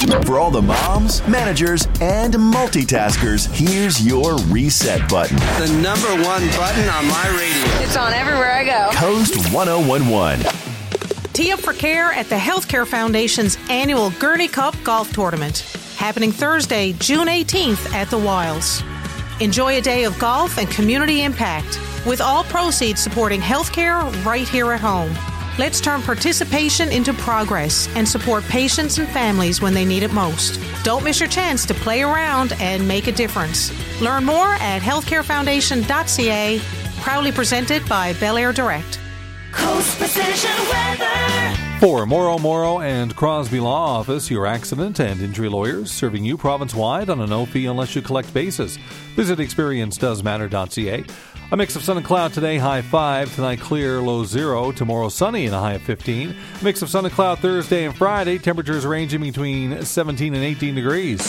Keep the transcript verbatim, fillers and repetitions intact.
For all the moms, managers, and multitaskers, here's your reset button. The number one button on my radio. It's on everywhere I go. Coast one oh one one. Tee up for care at the Healthcare Foundation's annual Gurney Cup Golf Tournament, happening Thursday, June eighteenth at the Wilds. Enjoy a day of golf and community impact, with all proceeds supporting healthcare right here at home. Let's turn participation into progress and support patients and families when they need it most. Don't miss your chance to play around and make a difference. Learn more at healthcare foundation dot c a, proudly presented by Bel Air Direct. Coast Precision Weather. For Morrow Morrow and Crosby Law Office, your accident and injury lawyers, serving you province-wide on a no-fee unless you collect basis. Visit experience does matter dot c a. A mix of sun and cloud today, high five. Tonight clear, low zero. Tomorrow sunny and a high of fifteen. A mix of sun and cloud Thursday and Friday. Temperatures ranging between seventeen and eighteen degrees.